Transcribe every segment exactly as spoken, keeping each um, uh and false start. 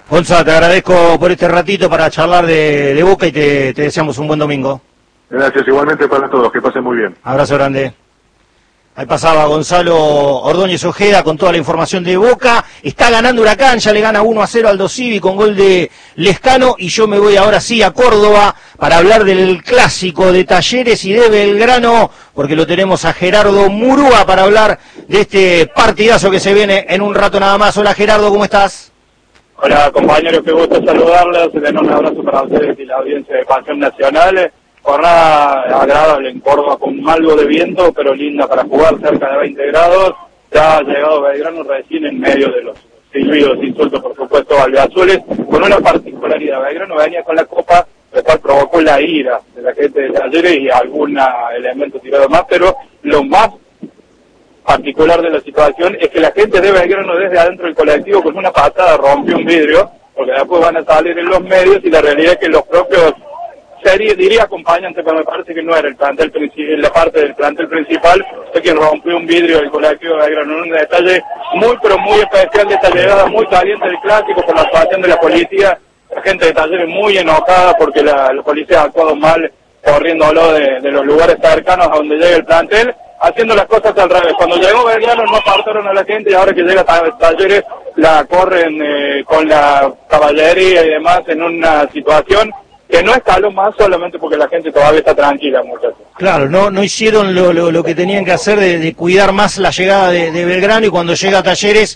Gonza, te agradezco por este ratito para charlar de, de Boca y te, te deseamos un buen domingo. Gracias, igualmente para todos, que pasen muy bien. Abrazo grande. Ahí pasaba Gonzalo Ordóñez Ojeda con toda la información de Boca. Está ganando Huracán, ya le gana uno a cero al Aldo Civi con gol de Lescano. Y yo me voy ahora sí a Córdoba para hablar del clásico de Talleres y de Belgrano, porque lo tenemos a Gerardo Murúa para hablar de este partidazo que se viene en un rato nada más. Hola Gerardo, ¿cómo estás? Hola compañeros, qué gusto saludarles. Un enorme abrazo para ustedes y la audiencia de Pasión Nacional. Jornada agradable en Córdoba con algo de viento, pero linda para jugar, cerca de veinte grados. Ya ha llegado Belgrano recién en medio de los silbidos, insultos, por supuesto, albiazules, con una particularidad. Belgrano venía con la copa, lo cual provocó la ira de la gente de Talleres y algún elemento tirado más, pero lo más particular de la situación es que la gente de Belgrano desde adentro del colectivo con una patada rompió un vidrio, porque después van a salir en los medios y la realidad es que los propios sería, diría acompañante, pero me parece que no era el plantel principal, la parte del plantel principal, fue quien rompió un vidrio del colectivo de Belgrano. Un detalle muy, pero muy especial de esta llegada, muy caliente del clásico por la actuación de la policía. La gente de Talleres muy enojada porque la, la policía ha actuado mal, corriéndolo de, de los lugares cercanos a donde llega el plantel, haciendo las cosas al revés. Cuando llegó Belgrano no apartaron a la gente y ahora que llega Talleres la corren eh, con la caballería y demás en una situación que no escaló más solamente porque la gente todavía está tranquila, muchachos. Claro, no no hicieron lo, lo, lo que tenían que hacer de, de cuidar más la llegada de, de Belgrano, y cuando llega a Talleres,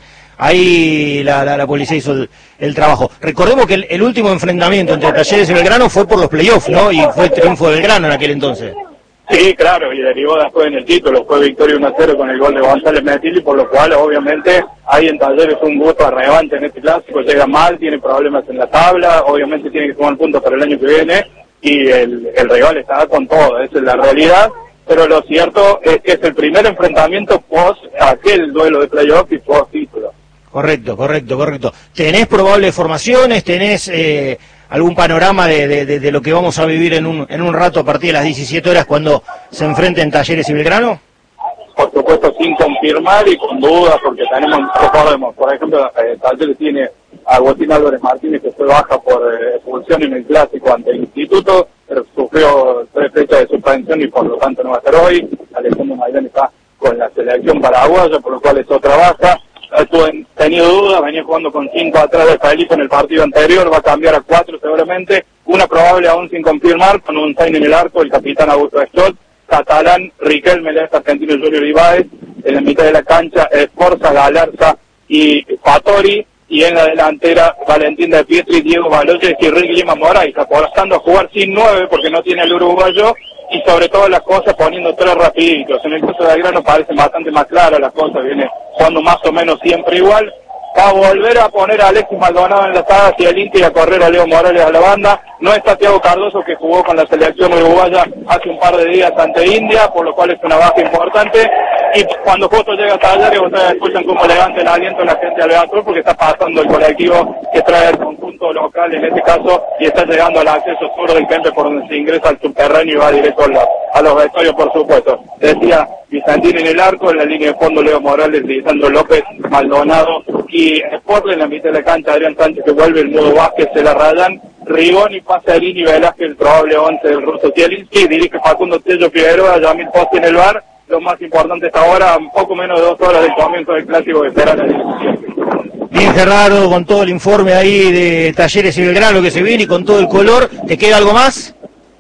ahí la, la, la policía hizo el, el trabajo. Recordemos que el, el último enfrentamiento entre Talleres y Belgrano fue por los playoffs, ¿no? Y fue el triunfo de Belgrano en aquel entonces. Sí, claro, y derivó después en el título, fue victoria uno a cero con el gol de González Metilli, por lo cual obviamente hay en Talleres un gusto relevante en este clásico. Llega mal, tiene problemas en la tabla, obviamente tiene que sumar puntos para el año que viene y el, el rival está con todo, esa es la realidad, pero lo cierto es que es el primer enfrentamiento post aquel duelo de playoff y post título. Correcto, correcto, correcto. ¿Tenés probables formaciones? ¿Tenés eh, algún panorama de, de, de, de lo que vamos a vivir en un, en un rato a partir de las diecisiete horas cuando se enfrenten Talleres y Belgrano? Por supuesto, sin confirmar y con dudas, porque tenemos, recordemos, por ejemplo, eh, Talleres tiene a Agustín Álvarez Martínez, que fue baja por eh, expulsión en el clásico ante el Instituto, pero sufrió tres fechas de suspensión y por lo tanto no va a estar hoy. Alejandro Maidán está con la selección paraguaya, por lo cual es otra baja. Tuve tenido dudas, venía jugando con cinco atrás de Felipe en el partido anterior, va a cambiar a cuatro seguramente, una probable aún sin confirmar, con un sign en el arco, el capitán Augusto Estot, Catalán, Riquelme, el argentino Junior Ibáez, en la mitad de la cancha, Esforza, Galarza y Fattori, y en la delantera, Valentín de Pietri, Diego Baloyes y Ricky Lima Moraes, apostando a jugar sin nueve porque no tiene el uruguayo, y sobre todas las cosas poniendo tres rapiditos. En el caso de Belgrano parece bastante más clara las cosas, viene jugando más o menos siempre igual. Va a volver a poner a Alexis Maldonado en la saga hacia el Inter y a correr a Leo Morales a la banda. No está Thiago Cardoso, que jugó con la selección uruguaya hace un par de días ante India, por lo cual es una baja importante. Y cuando justo llega a Talleres, ustedes escuchan cómo levanta el aliento en la gente alrededor, porque está pasando el colectivo que trae el conjunto local en este caso, y está llegando al acceso sur del Kempe por donde se ingresa al subterráneo y va directo a los, a los vestuarios, por supuesto. Decía Vicentín en el arco, en la línea de fondo Leo Morales, Lisandro López, Maldonado y Sport en la mitad de la cancha, Adrián Sánchez que vuelve, el Mudo Vázquez, se la rayan, Rigoni, Pasarini, Velázquez, el probable once del ruso Zielinski, dirige Facundo Tello Figueroa, Yamil Posti en el bar. Lo más importante hasta ahora, un poco menos de dos horas del comienzo del clásico que será la diecisiete. Bien, Gerardo, con todo el informe ahí de Talleres y Belgrano que se viene y con todo el color, ¿te queda algo más?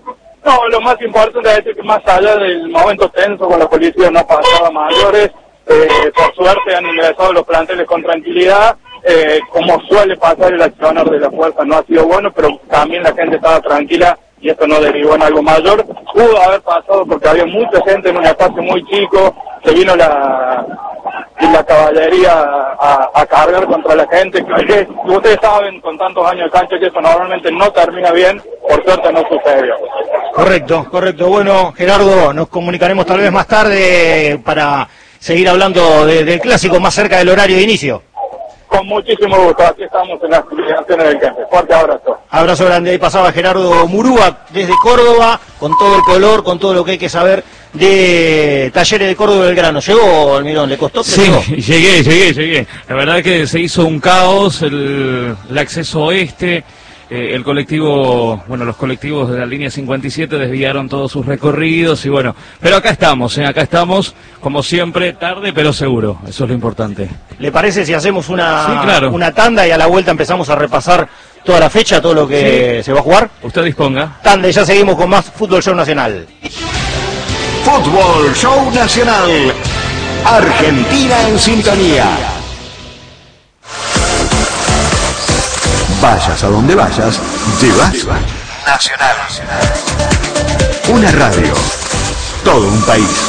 No, lo más importante es decir que más allá del momento tenso con la policía no ha pasado a mayores, eh, por suerte han ingresado los planteles con tranquilidad, eh, como suele pasar el accionar de la fuerza no ha sido bueno, pero también la gente estaba tranquila y esto no derivó en algo mayor. Pudo haber pasado porque había mucha gente en un espacio muy chico, se vino la, la caballería a, a cargar contra la gente, que ustedes saben con tantos años de cancha que eso normalmente no termina bien, por suerte no sucedió. Correcto, correcto. Bueno, Gerardo, nos comunicaremos tal vez más tarde para seguir hablando de, del clásico más cerca del horario de inicio. Con muchísimo gusto, aquí estamos en las publicaciones del Kempe. Fuerte abrazo. Abrazo grande, ahí pasaba Gerardo Murúa desde Córdoba, con todo el color, con todo lo que hay que saber de Talleres de Córdoba Belgrano. ¿Llegó, Almirón? ¿Le costó? Sí, llegó? llegué, llegué, llegué. La verdad que se hizo un caos, el, el acceso oeste, eh, el colectivo, bueno, los colectivos de la línea cincuenta y siete desviaron todos sus recorridos y bueno, pero acá estamos, eh, acá estamos, como siempre, tarde pero seguro, eso es lo importante. ¿Le parece si hacemos una, sí, claro. una tanda y a la vuelta empezamos a repasar toda la fecha, todo lo que sí. se va a jugar? Usted disponga. Tanda y ya seguimos con más Fútbol Show Nacional. Fútbol Show Nacional. Argentina en sintonía. Vayas a donde vayas, llevas Nacional. Una radio. Todo un país.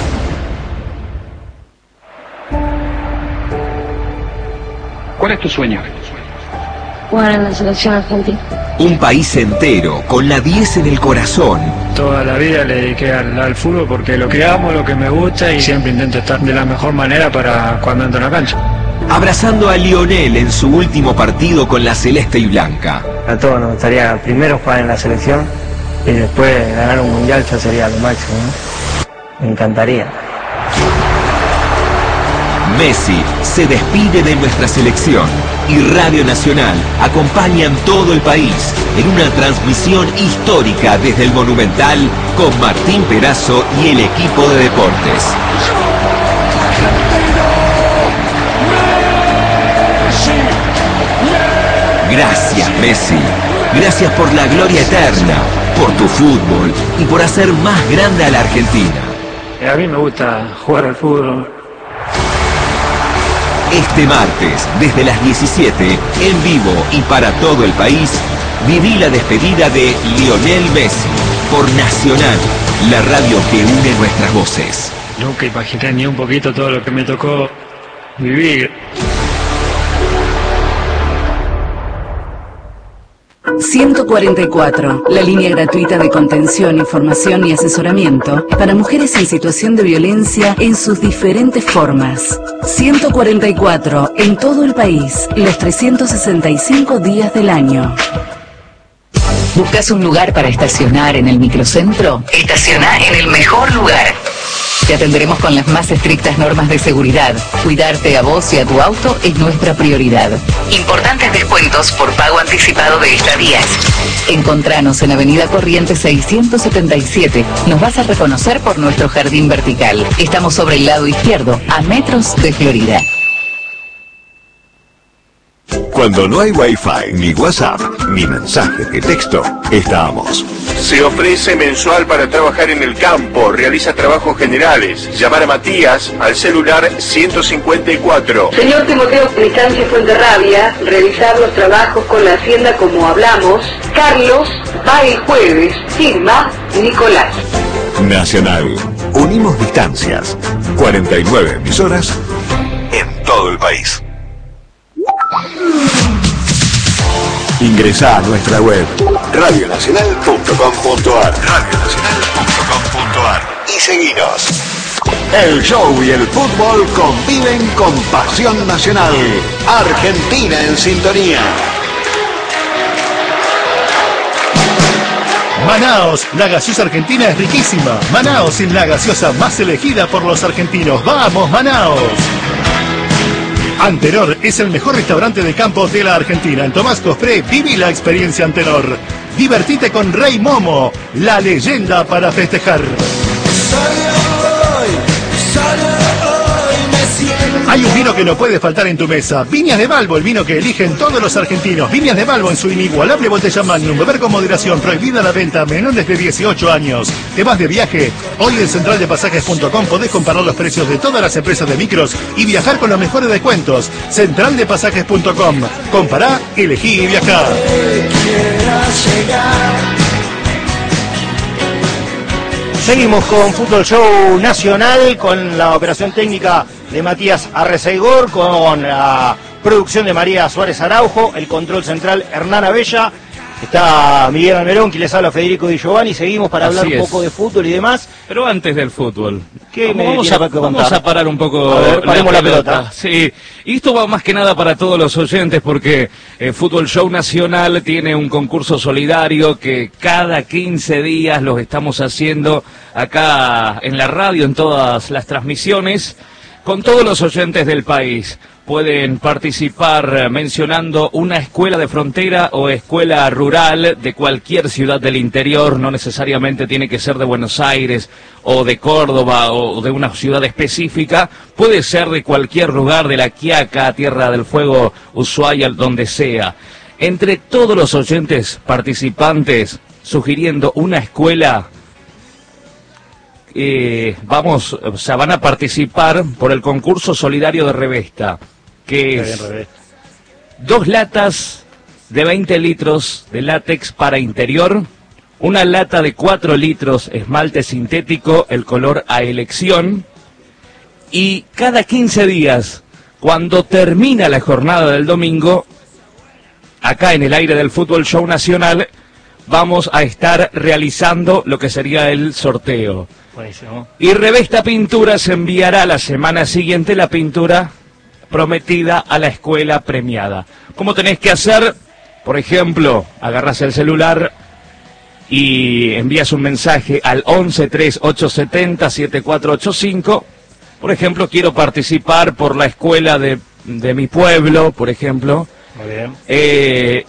¿Cuál es tu sueño? Jugar en la selección argentina. Un país entero, con la diez en el corazón. Toda la vida le dediqué al, al fútbol porque lo que amo, lo que me gusta y siempre intento estar de la mejor manera para cuando entro en la cancha. Abrazando a Lionel en su último partido con la celeste y blanca. A todos nos gustaría primero jugar en la selección y después ganar un mundial, ya sería lo máximo, ¿no? Me encantaría. Messi se despide de nuestra selección y Radio Nacional acompaña en todo el país en una transmisión histórica desde el Monumental con Martín Perazo y el equipo de deportes. Gracias, Messi. Gracias por la gloria eterna, por tu fútbol y por hacer más grande a la Argentina. A mí me gusta jugar al fútbol. Este martes, desde las diecisiete, en vivo y para todo el país, viví la despedida de Lionel Messi por Nacional, la radio que une nuestras voces. Nunca imaginé ni un poquito todo lo que me tocó vivir. ciento cuarenta y cuatro, la línea gratuita de contención, información y asesoramiento para mujeres en situación de violencia en sus diferentes formas. ciento cuarenta y cuatro, en todo el país, los trescientos sesenta y cinco días del año. ¿Buscas un lugar para estacionar en el microcentro? Estaciona en el mejor lugar. Te atenderemos con las más estrictas normas de seguridad. Cuidarte a vos y a tu auto es nuestra prioridad. Importantes descuentos por pago anticipado de estadías. Encontranos en Avenida Corrientes seiscientos setenta y siete. Nos vas a reconocer por nuestro jardín vertical. Estamos sobre el lado izquierdo, a metros de Florida. Cuando no hay Wi-Fi, ni WhatsApp, ni mensajes de texto, estamos. Se ofrece mensual para trabajar en el campo, realiza trabajos generales. Llamar a Matías al celular ciento cincuenta y cuatro. Señor Timoteo Plicancia Fuenterrabia, revisar los trabajos con la hacienda como hablamos. Carlos va el jueves, firma Nicolás. Nacional. Unimos distancias. cuarenta y nueve emisoras en todo el país. Ingresa a nuestra web radio nacional punto com punto ar radio nacional punto com punto ar y seguinos. El show y el fútbol conviven con pasión nacional. Argentina en sintonía. Manaos, la gaseosa argentina es riquísima. Manaos es la gaseosa más elegida por los argentinos. ¡Vamos, Manaos! Antenor es el mejor restaurante de campo de la Argentina. En Tomás Cospré, viví la experiencia Antenor. Divertite con Rey Momo, la leyenda para festejar. Hay un vino que no puede faltar en tu mesa. Viñas de Balbo, el vino que eligen todos los argentinos. Viñas de Balbo en su inigualable botella Magnum. Beber con moderación, prohibida la venta, menores de dieciocho años. ¿Te vas de viaje? Hoy en central de pasajes punto com podés comparar los precios de todas las empresas de micros y viajar con los mejores descuentos. central de pasajes punto com. Compará, elegí y viajá. Seguimos con Fútbol Show Nacional, con la operación técnica de Matías Arreceigor, con la producción de María Suárez Araujo, el control central Hernán Abella, Está Miguel Almerón, que les habla Federico Di Giovanni. Seguimos para hablar Así un es. poco de fútbol y demás. Pero antes del fútbol, ¿Qué me vamos, tiene a, para contar? vamos a parar un poco A ver, paremos la pelota. Sí, y esto va más que nada para todos los oyentes porque el Fútbol Show Nacional tiene un concurso solidario que cada quince días los estamos haciendo acá en la radio, en todas las transmisiones, con todos los oyentes del país. Pueden participar mencionando una escuela de frontera o escuela rural de cualquier ciudad del interior, no necesariamente tiene que ser de Buenos Aires o de Córdoba o de una ciudad específica, puede ser de cualquier lugar, de La Quiaca, Tierra del Fuego, Ushuaia, donde sea. Entre todos los oyentes participantes, sugiriendo una escuela, eh, vamos, o sea, van a participar por el concurso solidario de Revesta, que es dos latas de veinte litros de látex para interior, una lata de cuatro litros esmalte sintético, el color a elección, y cada quince días, cuando termina la jornada del domingo, acá en el aire del Fútbol Show Nacional, vamos a estar realizando lo que sería el sorteo. Buenísimo. Y Revesta Pinturas enviará la semana siguiente la pintura prometida a la escuela premiada. ¿Cómo tenés que hacer? Por ejemplo, agarras el celular y envías un mensaje al once tres ocho siete cero siete cuatro ocho cinco. Por ejemplo, quiero participar por la escuela de, de mi pueblo, por ejemplo. Muy bien. Eh,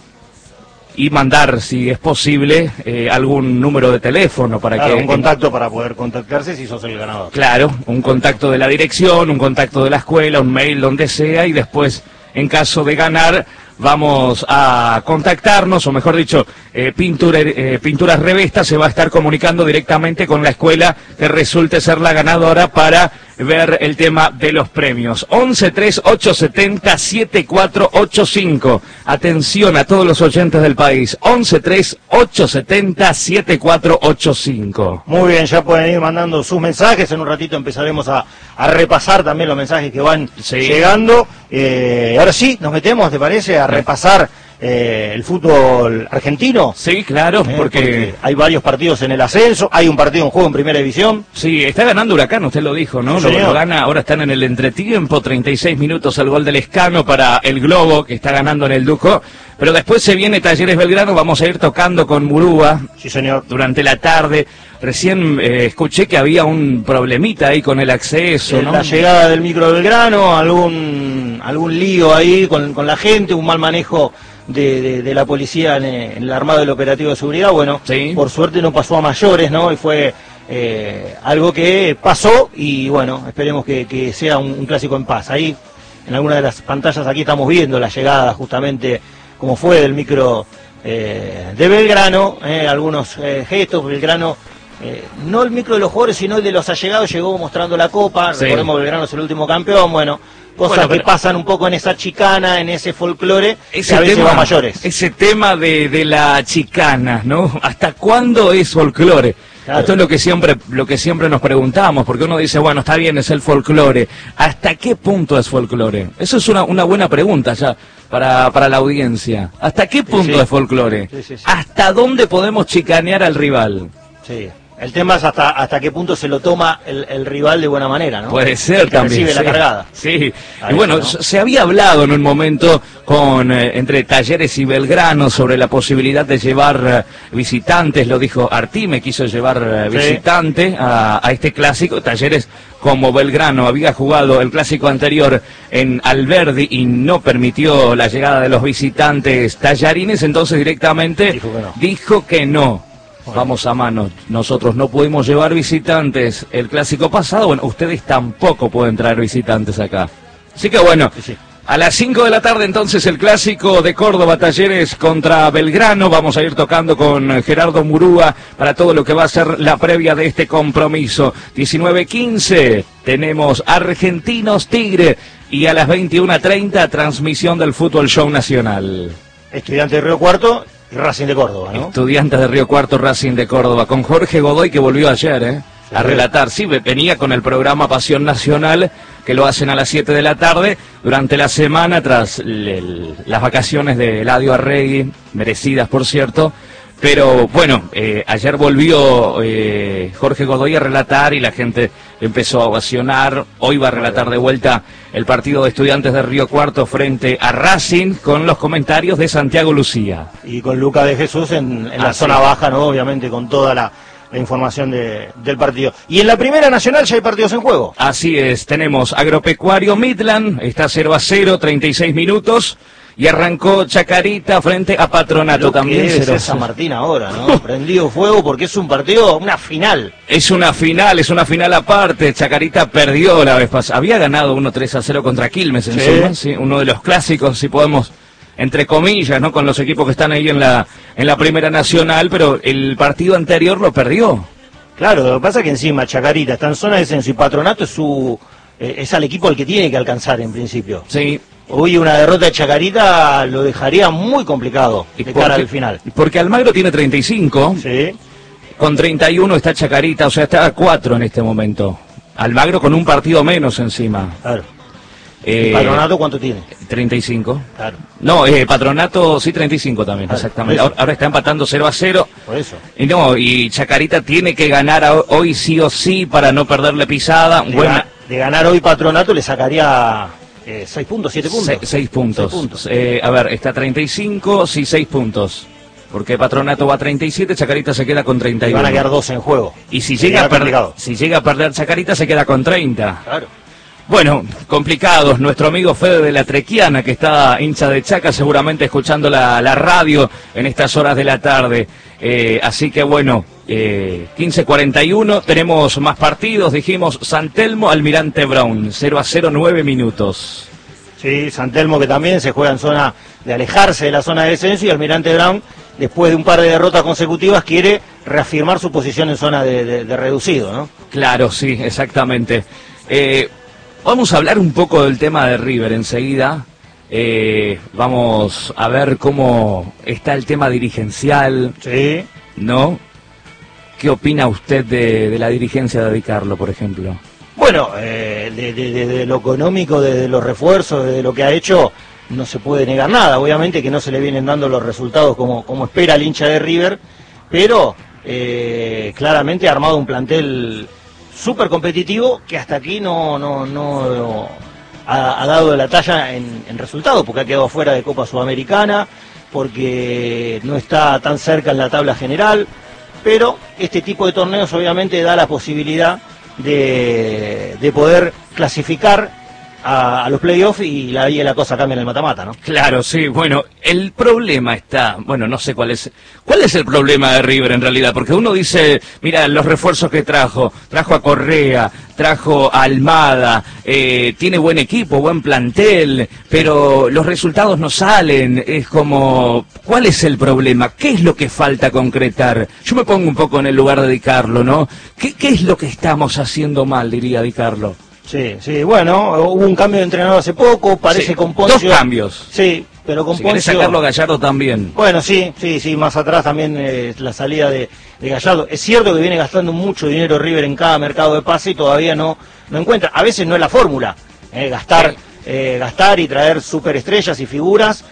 y mandar, si es posible, eh, algún número de teléfono para Claro, que... un contacto para poder contactarse si sos el ganador. Claro, un contacto de la dirección, un contacto de la escuela, un mail, donde sea, y después, en caso de ganar, vamos a contactarnos, o mejor dicho, eh, Pintura, eh, Pinturas Revesta se va a estar comunicando directamente con la escuela que resulte ser la ganadora para ver el tema de los premios. once tres ocho siete cero siete cuatro ocho cinco. Atención a todos los oyentes del país. once tres ocho siete cero siete cuatro ocho cinco. Muy bien, ya pueden ir mandando sus mensajes. En un ratito empezaremos a, a repasar también los mensajes que van Sí. llegando. Eh, ahora sí, nos metemos, ¿te parece? A repasar eh, el fútbol argentino. Sí, claro, Eh, porque... porque hay varios partidos en el ascenso, hay un partido en juego en primera división. Sí, está ganando Huracán, usted lo dijo, ¿no? Sí, Lo, señor. lo gana, ahora están en el entretiempo, treinta y seis minutos el gol del Lescano para el Globo, que está ganando en el Duco. Pero después se viene Talleres Belgrano, vamos a ir tocando con Murúa. Sí, señor. Durante la tarde. Recién eh, escuché que había un problemita ahí con el acceso, Eh, ¿no? La llegada del micro Belgrano, algún algún lío ahí con, con la gente, un mal manejo de, de, de la policía en, en el armado del operativo de seguridad. Bueno, Sí. por suerte no pasó a mayores, ¿no? Y fue eh, algo que pasó y bueno, esperemos que, que sea un, un clásico en paz. Ahí, en alguna de las pantallas aquí estamos viendo la llegada justamente como fue del micro eh, de Belgrano, eh, algunos eh, gestos. Belgrano, eh, no el micro de los jugadores, sino el de los allegados, llegó mostrando la copa. Sí. Recordemos que Belgrano es el último campeón. Bueno, cosas Bueno, pero- que pasan un poco en esa chicana, en ese folclore, que Ese a veces tema, va a mayores. ese tema de, de la chicana, ¿no? ¿Hasta cuándo es folclore? Claro. Esto es lo que siempre lo que siempre nos preguntamos, porque uno dice, bueno, está bien, es el folclore. ¿Hasta qué punto es folclore? Eso es una, una buena pregunta ya para, para la audiencia. ¿Hasta qué punto sí. es folclore? Sí, sí, sí. ¿Hasta dónde podemos chicanear al rival? Sí. El tema es hasta hasta qué punto se lo toma el, el rival de buena manera, ¿no? Puede ser El que también. recibe sí. la cargada. Sí. A Y bueno, eso, ¿no? se había hablado en un momento con eh, entre Talleres y Belgrano sobre la posibilidad de llevar eh, visitantes, lo dijo Artime, quiso llevar eh, Sí. visitante a, a este clásico. Talleres, como Belgrano había jugado el clásico anterior en Alberdi y no permitió la llegada de los visitantes tallarines, entonces directamente Dijo que no. dijo que no. Vamos a mano, nosotros no pudimos llevar visitantes el clásico pasado, bueno, ustedes tampoco pueden traer visitantes acá. Así que bueno, Sí, sí. a las cinco de la tarde entonces el clásico de Córdoba, Talleres contra Belgrano. Vamos a ir tocando con Gerardo Murúa para todo lo que va a ser la previa de este compromiso. diecinueve quince tenemos Argentinos Tigre y a las veintiuna treinta transmisión del Fútbol Show Nacional. Estudiante de Río Cuarto y Racing de Córdoba, ¿no? Estudiantes de Río Cuarto, Racing de Córdoba, con Jorge Godoy que volvió ayer, ¿eh? a relatar. Sí, venía con el programa Pasión Nacional, que lo hacen a las siete de la tarde, durante la semana, tras el, el, las vacaciones de Eladio Arregui, merecidas por cierto. Pero bueno, eh, ayer volvió eh, Jorge Godoy a relatar y la gente empezó a ovacionar. Hoy va a relatar de vuelta el partido de Estudiantes de Río Cuarto frente a Racing, con los comentarios de Santiago Lucía. Y con Luca de Jesús en, en la zona baja, ¿no? Obviamente con toda la, la información de, del partido. Y en la Primera Nacional ya hay partidos en juego. Así es, tenemos Agropecuario Midland, está cero a cero, treinta y seis minutos. Y arrancó Chacarita frente a Patronato. Lo también. Que es San Martín ahora, ¿no? Prendido fuego porque es un partido, una final. Es una final, es una final aparte. Chacarita perdió la vez pasada. Había ganado uno tres a cero contra Quilmes encima, ¿sí? ¿sí? Uno de los clásicos, si podemos, entre comillas, ¿no? Con los equipos que están ahí en la, en la Primera Nacional, pero el partido anterior lo perdió. Claro, lo que pasa es que encima Chacarita está en zona de descenso y Patronato es su eh, es al equipo al que tiene que alcanzar en principio. Sí. Hoy una derrota de Chacarita lo dejaría muy complicado de cara porque, al final. Porque Almagro tiene treinta y cinco, sí. Con treinta y uno está Chacarita, o sea, está a cuatro en este momento. Almagro con un partido menos encima. Claro. Eh, ¿Patronato cuánto tiene? treinta y cinco. Claro. No, eh, Patronato sí, treinta y cinco también, claro, exactamente. Ahora, ahora está empatando cero a cero. Por eso. Y no, y Chacarita tiene que ganar a, hoy sí o sí para no perderle pisada. De, Buena... ga de ganar hoy Patronato le sacaría... Eh, seis puntos, siete puntos. Se, seis puntos. Seis puntos. Eh, a ver, está treinta y cinco, sí, seis puntos. Porque Patronato va a treinta y siete, Chacarita se queda con treinta y uno. Y van a quedar dos en juego. Y si llega, a perder, si llega a perder Chacarita, se queda con treinta. Claro. Bueno, complicados. Nuestro amigo Fede de la Trequiana, que está hincha de Chaca, seguramente escuchando la, la radio en estas horas de la tarde. Eh, así que bueno, eh, quince cuarenta y uno, tenemos más partidos, dijimos San Telmo, Almirante Brown, cero a cero, nueve minutos. Sí, San Telmo que también se juega en zona de alejarse de la zona de descenso, y Almirante Brown, después de un par de derrotas consecutivas, quiere reafirmar su posición en zona de, de, de reducido, ¿no? Claro, sí, exactamente. Eh, vamos a hablar un poco del tema de River enseguida. Eh, vamos a ver cómo está el tema dirigencial, sí, ¿no? ¿Qué opina usted de, de la dirigencia de Di Carlo, por ejemplo? Bueno, eh, de, de, de, de lo económico, de, de los refuerzos, de lo que ha hecho, no se puede negar nada. Obviamente que no se le vienen dando los resultados como, como espera el hincha de River, pero eh, claramente ha armado un plantel súper competitivo que hasta aquí no... no, no, no Ha, ha dado la talla en, en resultados, porque ha quedado fuera de Copa Sudamericana, porque no está tan cerca en la tabla general, pero este tipo de torneos obviamente da la posibilidad de, de poder clasificar a, a los playoffs y la, y la cosa cambia en el mata-mata, ¿no? Claro, sí, bueno, el problema está, bueno, no sé cuál es, cuál es el problema de River en realidad, porque uno dice, mira, los refuerzos que trajo, trajo a Correa, trajo a Almada, eh, tiene buen equipo, buen plantel, pero los resultados no salen, es como, ¿cuál es el problema? ¿Qué es lo que falta concretar? Yo me pongo un poco en el lugar de Di Carlo, ¿no? ¿Qué, qué es lo que estamos haciendo mal, diría Di Carlo? Sí, sí, bueno, hubo un cambio de entrenador hace poco, parece sí, con Poncio. Dos cambios. Sí, pero con si Poncio. querés sacarlo a Gallardo también. Bueno, sí, sí, sí, más atrás también eh, la salida de, de Gallardo. Es cierto que viene gastando mucho dinero River en cada mercado de pase y todavía no, no encuentra. A veces no es la fórmula, eh, gastar, sí. eh, gastar y traer superestrellas y figuras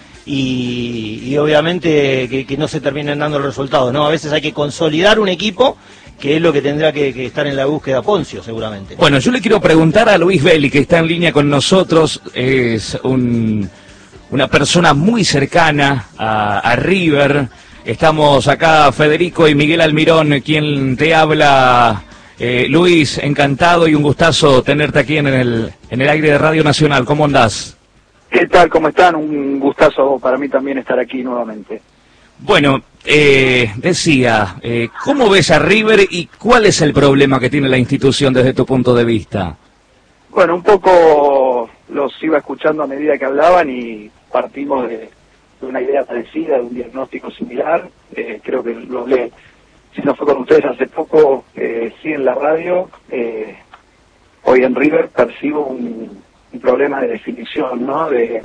y, y obviamente que, que no se terminen dando los resultados, ¿no? A veces hay que consolidar un equipo, que es lo que tendrá que, que estar en la búsqueda Poncio, seguramente. Bueno, yo le quiero preguntar a Luis Belli, que está en línea con nosotros, es un, una persona muy cercana a, a River. Estamos acá, Federico y Miguel Almirón, quien te habla. Eh, Luis, encantado y un gustazo tenerte aquí en el, en el aire de Radio Nacional. ¿Cómo andás? ¿Qué tal? ¿Cómo están? Un gustazo para mí también estar aquí nuevamente. Bueno, eh, decía, eh, ¿cómo ves a River y cuál es el problema que tiene la institución desde tu punto de vista? Bueno, un poco los iba escuchando a medida que hablaban y partimos de, de una idea parecida, de un diagnóstico similar. Eh, creo que lo hablé, si no fue con ustedes hace poco, eh, sí en la radio. Eh, hoy en River percibo un, un problema de definición, ¿no? De,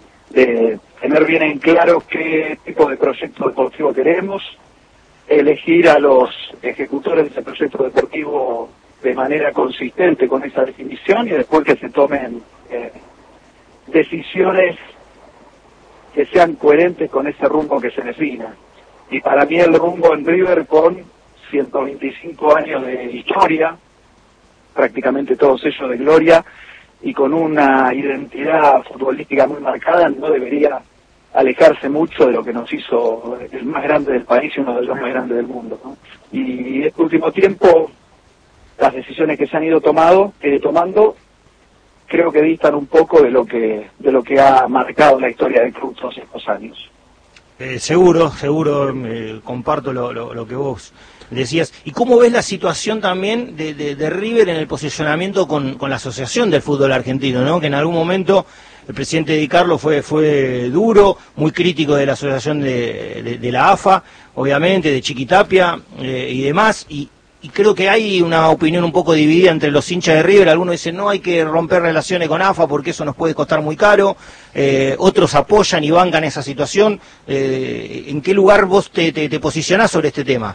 de tener bien en claro qué tipo de proyecto deportivo queremos, elegir a los ejecutores de ese proyecto deportivo de manera consistente con esa definición y después que se tomen eh, decisiones que sean coherentes con ese rumbo que se defina. Y para mí el rumbo en River, con ciento veinticinco años de historia, prácticamente todos ellos de gloria, y con una identidad futbolística muy marcada, no debería alejarse mucho de lo que nos hizo el más grande del país y uno de los más grandes del mundo, ¿no? Y este último tiempo, las decisiones que se han ido tomado, eh, tomando, creo que distan un poco de lo que de lo que ha marcado la historia del club todos estos años. Eh, seguro, seguro, eh, comparto lo, lo, lo que vos decías. ¿Y cómo ves la situación también de, de, de River en el posicionamiento con, con la Asociación del Fútbol Argentino, ¿no? Que en algún momento el presidente Di Carlo fue fue duro, muy crítico de la asociación de, de, de la A F A, obviamente, de Chiquitapia eh, y demás, y, y creo que hay una opinión un poco dividida entre los hinchas de River. Algunos dicen no hay que romper relaciones con A F A porque eso nos puede costar muy caro, eh, otros apoyan y bancan esa situación. Eh, ¿en qué lugar vos te, te, te posicionás sobre este tema?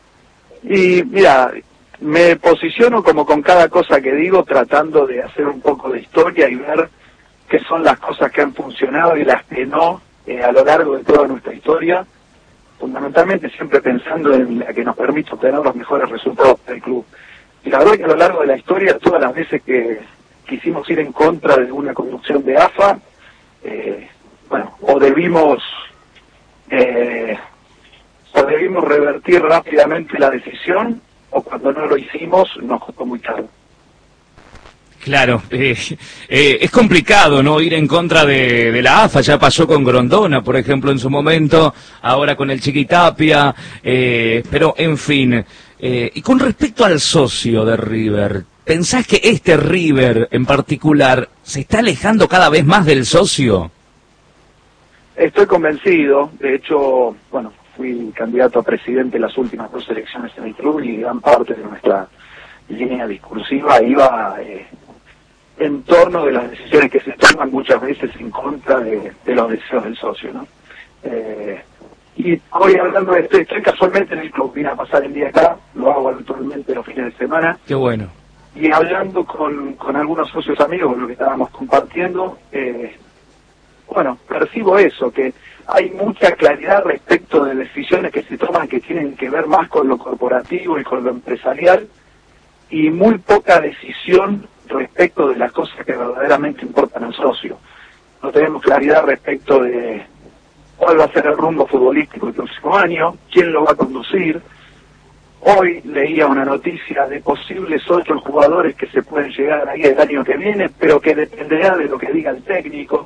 Y mira, me posiciono como con cada cosa que digo, tratando de hacer un poco de historia y ver qué son las cosas que han funcionado y las que no eh, a lo largo de toda nuestra historia, fundamentalmente siempre pensando en la que nos permite obtener los mejores resultados del club. Y la verdad que a lo largo de la historia, todas las veces que quisimos ir en contra de una conducción de A F A, eh, bueno, o debimos eh, o debimos revertir rápidamente la decisión, o cuando no lo hicimos nos costó muy caro. Claro, eh, eh, es complicado, ¿no?, ir en contra de, de la A F A. Ya pasó con Grondona, por ejemplo, en su momento, ahora con el Chiquitapia, eh, pero en fin. Eh, y con respecto al socio de River, ¿pensás que este River en particular se está alejando cada vez más del socio? Estoy convencido. De hecho, bueno, fui candidato a presidente en las últimas dos elecciones en el club y gran parte de nuestra línea discursiva iba eh, en torno de las decisiones que se toman muchas veces en contra de, de los deseos del socio, ¿no? Eh, y hoy hablando de esto, estoy casualmente en el club, vine a pasar el día acá, lo hago habitualmente los fines de semana. Qué bueno. Y hablando con, con algunos socios amigos, lo que estábamos compartiendo, eh, bueno, percibo eso, que hay mucha claridad respecto de decisiones que se toman que tienen que ver más con lo corporativo y con lo empresarial, y muy poca decisión respecto de las cosas que verdaderamente importan al socio. No tenemos claridad respecto de cuál va a ser el rumbo futbolístico el próximo año, quién lo va a conducir. Hoy leía una noticia de posibles ocho jugadores que se pueden llegar ahí el año que viene, pero que dependerá de lo que diga el técnico.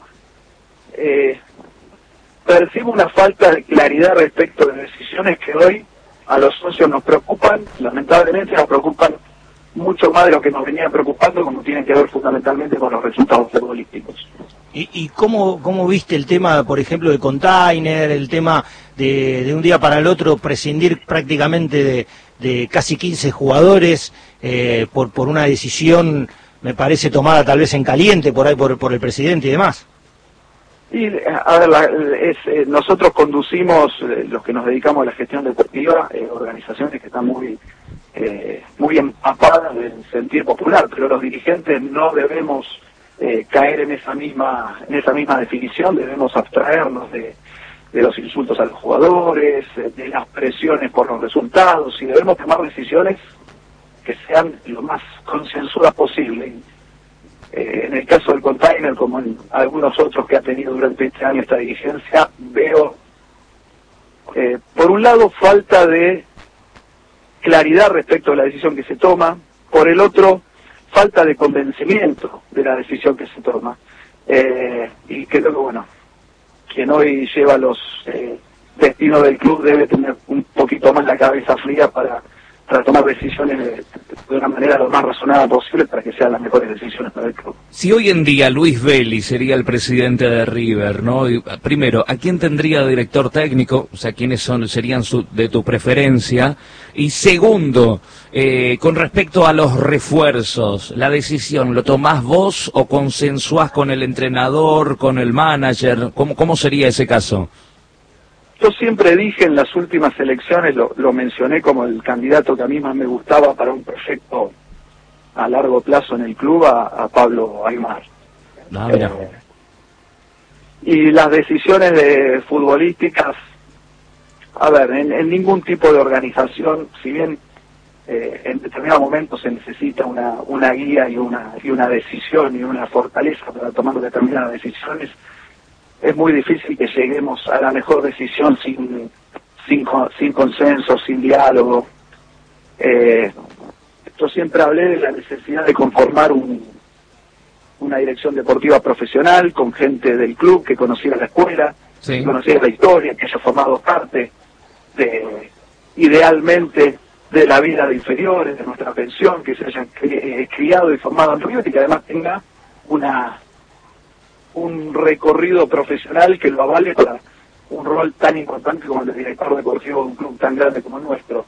Eh, percibo una falta de claridad respecto de decisiones que hoy a los socios nos preocupan, lamentablemente nos preocupan mucho más de lo que nos venía preocupando, como tienen que ver fundamentalmente con los resultados futbolísticos. ¿Y, y cómo, cómo viste el tema, por ejemplo, de Container, el tema de, de un día para el otro prescindir prácticamente de, de casi quince jugadores eh, por, por una decisión, me parece, tomada tal vez en caliente por ahí por, por el presidente y demás? Y, a ver, la, es, eh, nosotros conducimos, eh, los que nos dedicamos a la gestión deportiva, eh, organizaciones que están muy eh, muy empapadas del sentir popular, pero los dirigentes no debemos eh, caer en esa misma en esa misma definición, debemos abstraernos de, de los insultos a los jugadores, eh, de las presiones por los resultados, y debemos tomar decisiones que sean lo más concienzudas posible. Eh, en el caso del Container, como en algunos otros que ha tenido durante este año esta dirigencia, veo, eh, por un lado, falta de claridad respecto a la decisión que se toma, por el otro, falta de convencimiento de la decisión que se toma. Eh, y creo que, bueno, quien hoy lleva los eh, destinos del club debe tener un poquito más la cabeza fría para... para tomar decisiones de, de una manera lo más razonada posible para que sean las mejores decisiones para el club. Si hoy en día Luis Veli sería el presidente de River, ¿no? Y, primero, ¿a quién tendría director técnico? O sea, ¿quiénes son serían su, de tu preferencia? Y segundo, eh, con respecto a los refuerzos, ¿la decisión lo tomás vos o consensuás con el entrenador, con el manager? ¿Cómo, cómo sería ese caso? Yo siempre dije en las últimas elecciones, lo, lo mencioné como el candidato que a mí más me gustaba para un proyecto a largo plazo en el club a, a Pablo Aymar. Ah, mira. Eh, y las decisiones de futbolísticas, a ver, en, en ningún tipo de organización, si bien eh, en determinados momentos se necesita una, una guía y una, y una decisión y una fortaleza para tomar determinadas decisiones, es muy difícil que lleguemos a la mejor decisión sin, sin, sin consenso, sin diálogo. Eh, yo siempre hablé de la necesidad de conformar un, una dirección deportiva profesional con gente del club que conociera la escuela, sí. que conociera la historia, que haya formado parte de, idealmente, de la vida de inferiores, de nuestra pensión, que se hayan cri criado y formado en River y que además tenga una un recorrido profesional que lo avale para un rol tan importante como el de director deportivo de un club tan grande como el nuestro.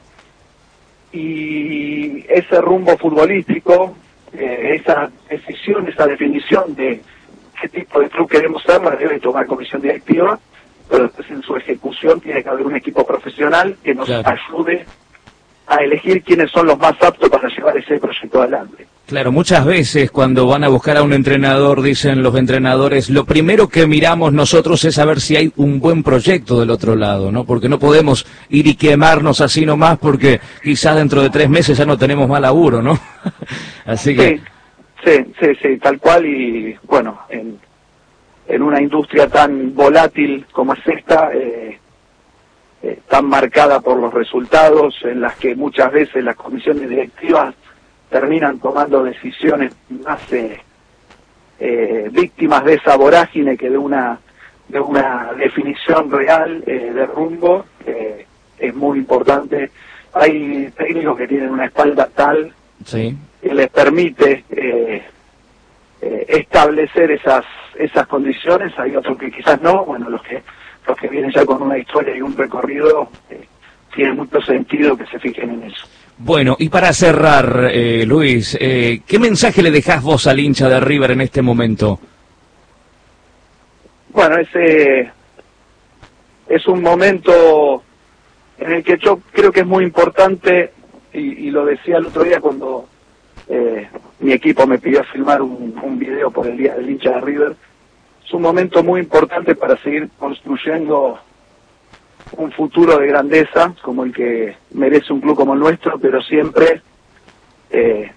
Y ese rumbo futbolístico, eh, esa decisión, esa definición de qué tipo de club queremos ser, la debe tomar comisión directiva, pero después en su ejecución tiene que haber un equipo profesional que nos claro. ayude a elegir quiénes son los más aptos para llevar ese proyecto adelante. Claro, muchas veces cuando van a buscar a un entrenador, dicen los entrenadores, lo primero que miramos nosotros es saber si hay un buen proyecto del otro lado, ¿no? Porque no podemos ir y quemarnos así nomás porque quizás dentro de tres meses ya no tenemos más laburo, ¿no? Así que... Sí, sí, sí, sí, tal cual y bueno, en, en una industria tan volátil como es esta, eh, eh, tan marcada por los resultados, en las que muchas veces las comisiones directivas terminan tomando decisiones más eh, eh, víctimas de esa vorágine que de una de una definición real eh, de rumbo, eh, es muy importante. Hay técnicos que tienen una espalda tal sí. que les permite eh, eh, establecer esas esas condiciones, hay otros que quizás no, bueno, los que los que vienen ya con una historia y un recorrido, eh, tiene mucho sentido que se fijen en eso. Bueno, y para cerrar, eh, Luis, eh, ¿qué mensaje le dejás vos al hincha de River en este momento? Bueno, ese es un momento en el que yo creo que es muy importante, y, y lo decía el otro día cuando eh, mi equipo me pidió filmar un, un video por el Día del Hincha de River, es un momento muy importante para seguir construyendo un futuro de grandeza como el que merece un club como el nuestro, pero siempre eh,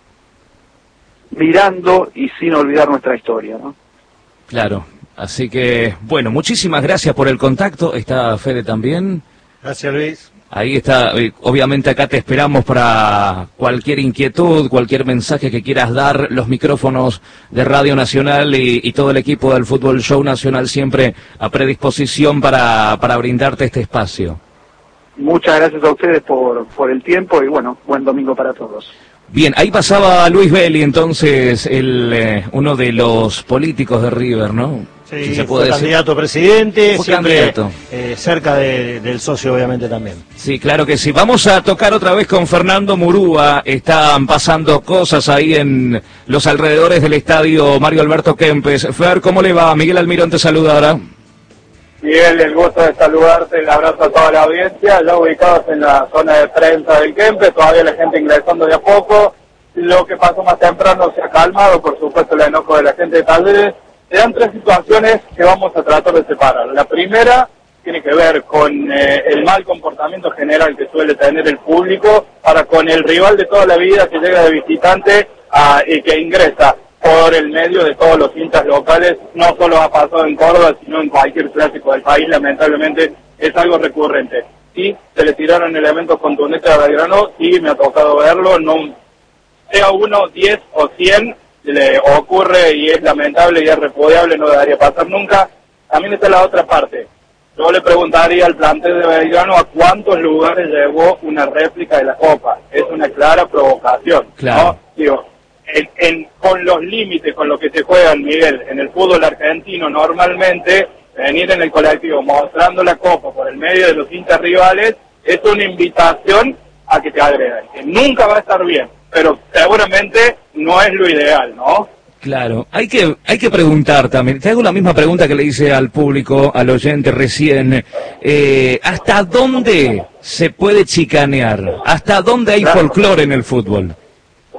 mirando y sin olvidar nuestra historia, ¿no? Claro, así que, bueno, muchísimas gracias por el contacto. Está Fede también. Gracias, Luis. Ahí está, obviamente acá te esperamos para cualquier inquietud, cualquier mensaje que quieras dar, los micrófonos de Radio Nacional y, y todo el equipo del Fútbol Show Nacional siempre a predisposición para, para brindarte este espacio. Muchas gracias a ustedes por, por el tiempo y bueno, buen domingo para todos. Bien, ahí pasaba Luis Belli, entonces, el eh, uno de los políticos de River, ¿no? Sí, si se fue puede candidato a presidente, fue siempre candidato. Eh, cerca de, del socio obviamente también. Sí, claro que sí. Vamos a tocar otra vez con Fernando Murúa. Están pasando cosas ahí en los alrededores del estadio Mario Alberto Kempes. Fer, ¿cómo le va? Miguel Almirón te saluda ahora. Miguel, el gusto de saludarte, el abrazo a toda la audiencia, ya ubicados en la zona de prensa del Kempes, todavía la gente ingresando de a poco. Lo que pasó más temprano se ha calmado, por supuesto el enojo de la gente de Talleres. Se dan tres situaciones que vamos a tratar de separar. La primera tiene que ver con eh, el mal comportamiento general que suele tener el público para con el rival de toda la vida que llega de visitante a, y que ingresa por el medio de todos los hinchas locales. No solo ha pasado en Córdoba, sino en cualquier clásico del país, lamentablemente es algo recurrente. Sí, se le tiraron elementos contundentes a Belgrano, sí, me ha tocado verlo, no sea uno, diez o cien, le ocurre y es lamentable y es repudiable, no debería pasar nunca. También está la otra parte. Yo le preguntaría al plantel de Belgrano a cuántos lugares llevó una réplica de la Copa. Es una clara provocación, claro. ¿no? Digo, en, en, con los límites con los que se juegan, Miguel, en el fútbol argentino normalmente, venir en el colectivo mostrando la Copa por el medio de los hinchas rivales es una invitación a que te agredan. Que nunca va a estar bien, pero seguramente no es lo ideal, ¿no? Claro, hay que hay que preguntar también, te hago la misma pregunta que le hice al público, al oyente recién, eh, ¿hasta dónde se puede chicanear? ¿Hasta dónde hay Claro. folclore en el fútbol?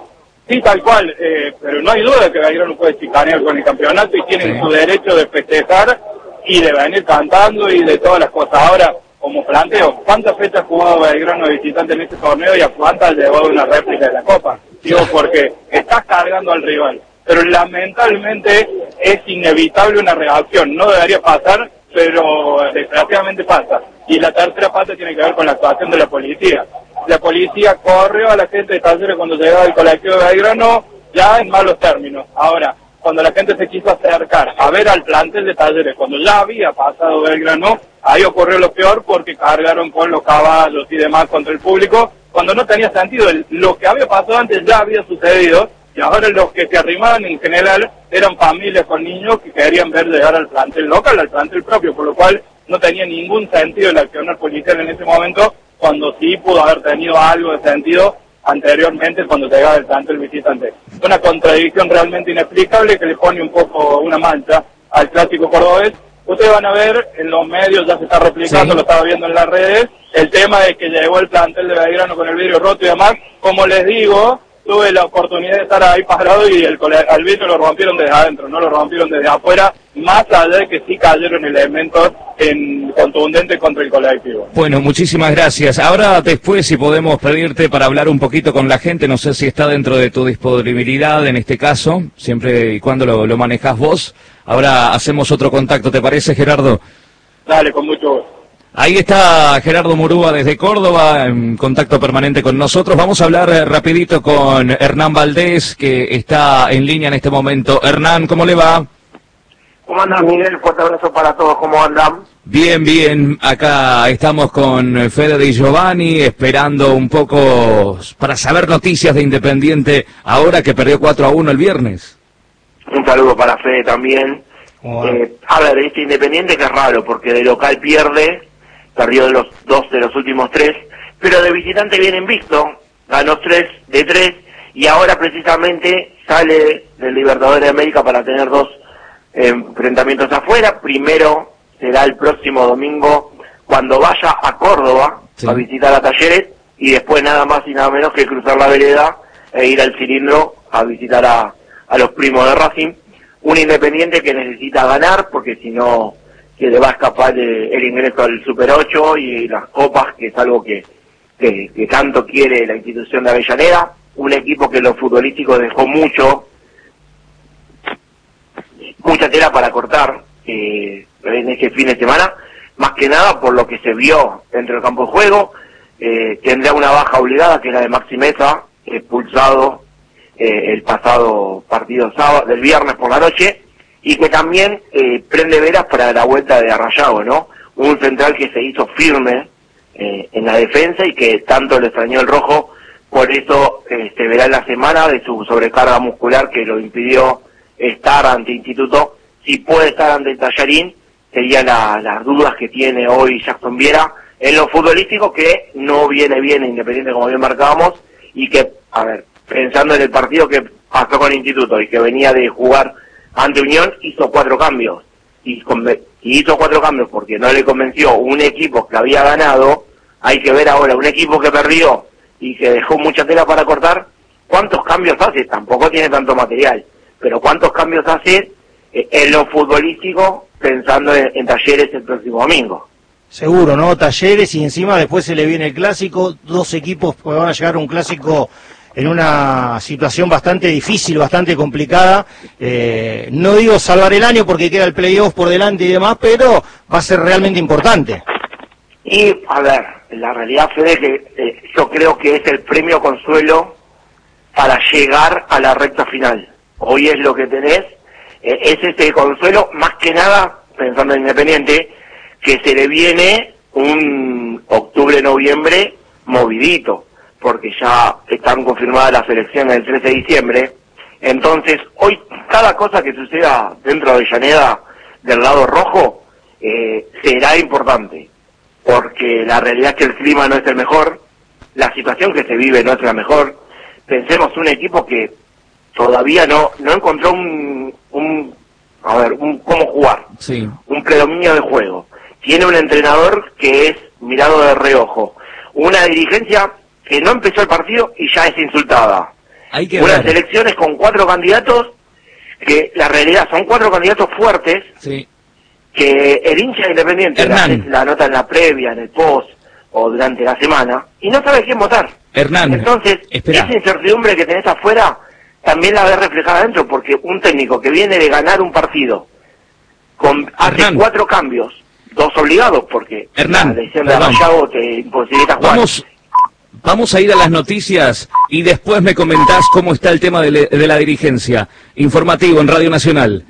Sí, tal cual, eh, pero no hay duda que Belgrano puede chicanear con el campeonato y tienen sí. su derecho de festejar y de venir cantando y de todas las cosas. Ahora, como planteo, ¿cuántas fechas ha jugado Belgrano de visitante en este torneo y a cuántas llevó una réplica de la Copa? Digo, porque estás cargando al rival, pero lamentablemente es inevitable una reacción, no debería pasar, pero desgraciadamente pasa. Y la tercera parte tiene que ver con la actuación de la policía. La policía corrió a la gente de Talleres cuando llegaba el colectivo de Belgrano, ya en malos términos. Ahora, cuando la gente se quiso acercar a ver al plantel de Talleres, cuando ya había pasado Belgrano, ahí ocurrió lo peor porque cargaron con los caballos y demás contra el público, cuando no tenía sentido. Lo que había pasado antes ya había sucedido, y ahora los que se arrimaban en general eran familias con niños que querían ver llegar al plantel local, al plantel propio, por lo cual no tenía ningún sentido el accionar policial en ese momento, cuando sí pudo haber tenido algo de sentido anteriormente cuando llegaba el plantel visitante. Una contradicción realmente inexplicable que le pone un poco una mancha al clásico cordobés. Ustedes van a ver, en los medios ya se está replicando, sí. Lo estaba viendo en las redes, el tema de que llegó el plantel de Belgrano con el vidrio roto y demás. Como les digo, tuve la oportunidad de estar ahí parado y el, el vidrio lo rompieron desde adentro, no lo rompieron desde afuera, más allá de que sí cayeron elementos en contundentes contra el colectivo. Bueno, muchísimas gracias. Ahora después, si podemos pedirte para hablar un poquito con la gente, no sé si está dentro de tu disponibilidad en este caso, siempre y cuando lo, lo manejás vos. Ahora hacemos otro contacto, ¿te parece, Gerardo? Dale, con mucho gusto. Ahí está Gerardo Murúa desde Córdoba, en contacto permanente con nosotros. Vamos a hablar eh, rapidito con Hernán Valdés, que está en línea en este momento. Hernán, ¿cómo le va? ¿Cómo andan, Miguel? Fuerte abrazo para todos, ¿cómo andan? Bien, bien. Acá estamos con Fede Di Giovanni, esperando un poco para saber noticias de Independiente, ahora que perdió cuatro a uno el viernes. Un saludo para Fede también. Oh. Eh, a ver, este Independiente que es raro, porque de local pierde, perdió de los dos de los últimos tres, pero de visitante viene invicto, ganó tres de tres, y ahora precisamente sale del Libertadores de América para tener dos eh, enfrentamientos afuera. Primero será el próximo domingo cuando vaya a Córdoba, sí, a visitar a Talleres, y después nada más y nada menos que cruzar la vereda e ir al Cilindro a visitar a, a los primos de Racing. Un Independiente que necesita ganar, porque si no se le va a escapar el, el ingreso al Super ocho y las copas, que es algo que, que, que tanto quiere la institución de Avellaneda. Un equipo que en lo futbolístico dejó mucho, mucha tela para cortar eh, en este fin de semana, más que nada por lo que se vio dentro del campo de juego. Eh, tendrá una baja obligada, que es la de Maxi Meza, expulsado eh, el pasado partido sábado, del viernes por la noche, y que también eh, prende veras para la vuelta de Arrayado, ¿no? Un central que se hizo firme eh, en la defensa y que tanto le extrañó el rojo, por eso eh, se verá en la semana de su sobrecarga muscular que lo impidió estar ante Instituto. Si puede estar ante el Tallarín, serían la, las dudas que tiene hoy Jackson Viera en lo futbolístico, que no viene bien Independiente, como bien marcábamos, y que, a ver, pensando en el partido que pasó con Instituto y que venía de jugar ante Unión, hizo cuatro cambios, y, y hizo cuatro cambios porque no le convenció un equipo que había ganado. Hay que ver ahora un equipo que perdió y que dejó mucha tela para cortar, ¿cuántos cambios hace? Tampoco tiene tanto material, pero ¿cuántos cambios hace eh, en lo futbolístico pensando en, en Talleres el próximo domingo? Seguro, ¿no? Talleres, y encima después se le viene el clásico, dos equipos que van a llegar a un clásico en una situación bastante difícil, bastante complicada. Eh, no digo salvar el año porque queda el playoff por delante y demás, pero va a ser realmente importante. Y, a ver, la realidad, Fede, que eh, yo creo que es el premio consuelo para llegar a la recta final. Hoy es lo que tenés, eh, es ese consuelo, más que nada, pensando en Independiente, que se le viene un octubre-noviembre movidito, porque ya están confirmadas las elecciones del trece de diciembre. Entonces, hoy cada cosa que suceda dentro de Avellaneda del lado rojo eh, será importante, porque la realidad es que el clima no es el mejor, la situación que se vive no es la mejor. Pensemos un equipo que todavía no no encontró un, un a ver, un cómo jugar, sí, un predominio de juego. Tiene un entrenador que es mirado de reojo, una dirigencia que no empezó el partido y ya es insultada. Hay que Unas ver. elecciones con cuatro candidatos, que la realidad son cuatro candidatos fuertes, sí. que el hincha independiente la, la nota en la previa, en el post, o durante la semana, y no sabe quién votar. Hernán, entonces, espera. esa incertidumbre que tenés afuera, también la ves reflejada adentro, porque un técnico que viene de ganar un partido, con hace cuatro cambios, dos obligados, porque Hernán, la decisión de Rayado te imposibilita jugar. Vamos, vamos a ir a las noticias y después me comentás cómo está el tema de, le, de la dirigencia. Informativo en Radio Nacional.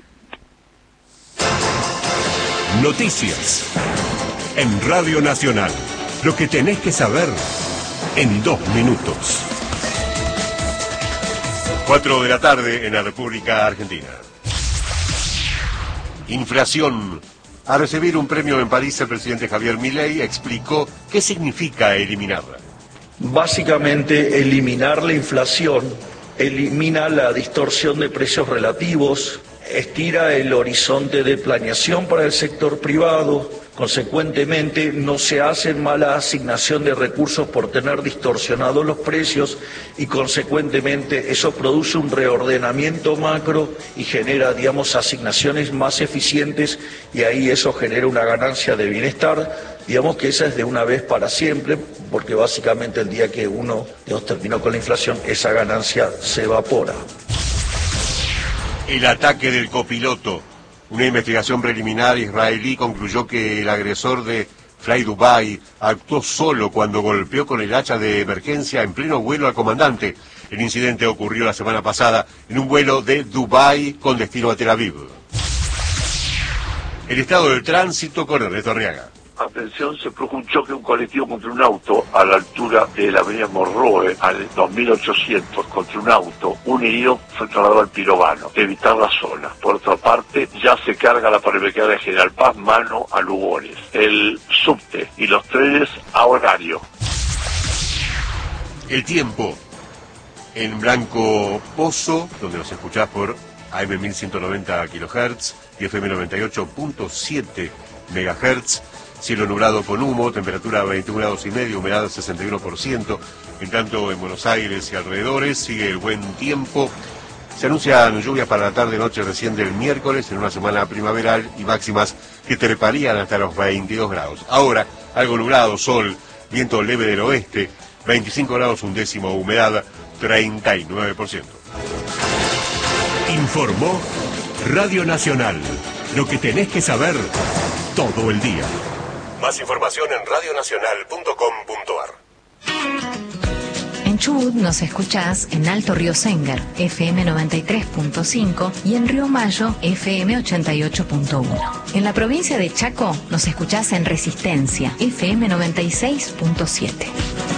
Noticias en Radio Nacional. Lo que tenés que saber en dos minutos. Cuatro de la tarde en la República Argentina. Inflación. Al recibir un premio en París, el presidente Javier Milei explicó qué significa eliminarla. Básicamente, eliminar la inflación elimina la distorsión de precios relativos, estira el horizonte de planeación para el sector privado, consecuentemente no se hace mala asignación de recursos por tener distorsionados los precios y consecuentemente eso produce un reordenamiento macro y genera, digamos, asignaciones más eficientes y ahí eso genera una ganancia de bienestar. Digamos que esa es de una vez para siempre, porque básicamente el día que uno, digamos, terminó con la inflación, esa ganancia se evapora. El ataque del copiloto. Una investigación preliminar israelí concluyó que el agresor de Fly Dubai actuó solo cuando golpeó con el hacha de emergencia en pleno vuelo al comandante. El incidente ocurrió la semana pasada en un vuelo de Dubái con destino a Tel Aviv. El estado del tránsito con Ernesto Arriaga. Atención, se produjo un choque de un colectivo contra un auto a la altura de la avenida Morroe, al dos mil ochocientos, contra un auto. Un herido fue trasladado al Pirovano, evitar la zona. Por otra parte, ya se carga la parametría de General Paz, mano a Lugones. El subte y los trenes a horario. El tiempo. En Blanco Pozo, donde nos escuchás por A M mil ciento noventa kilohertz y F M noventa y ocho punto siete megahertz. Cielo nublado con humo, temperatura veintiún grados y medio, humedad sesenta y uno por ciento. En tanto, en Buenos Aires y alrededores sigue el buen tiempo. Se anuncian lluvias para la tarde-noche recién del miércoles, en una semana primaveral, y máximas que treparían hasta los veintidós grados. Ahora, algo nublado, sol, viento leve del oeste, veinticinco grados un décimo, humedad treinta y nueve por ciento. Informó Radio Nacional. Lo que tenés que saber todo el día. Más información en radio nacional punto com punto a r. En Chubut nos escuchás en Alto Río Sengar, F M noventa y tres punto cinco y en Río Mayo, F M ochenta y ocho punto uno. En la provincia de Chaco nos escuchás en Resistencia, F M noventa y seis punto siete.